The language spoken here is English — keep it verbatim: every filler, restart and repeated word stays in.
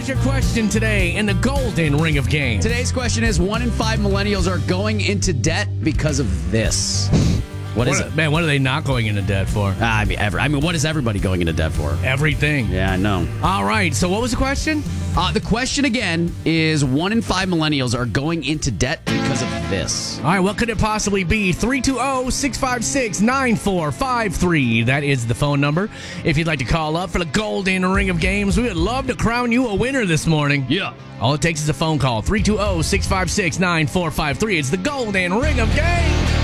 is your question today in the golden ring of game? Today's question is: one in five millennials are going into debt because of this. What is What- it? Man, what are they not going into debt for? Ah, I mean, ever. I mean, what is everybody going into debt for? Everything. Yeah, I know. All right, so what was the question? Uh, the question again is: one in five millennials are going into debt because of this. All right, what could it possibly be? three two zero, six five six, nine four five three. That is the phone number. If you'd like to call up for the golden ring of games, we would love to crown you a winner this morning. Yeah. All it takes is a phone call. three two zero, six five six, nine four five three. It's the golden ring of games.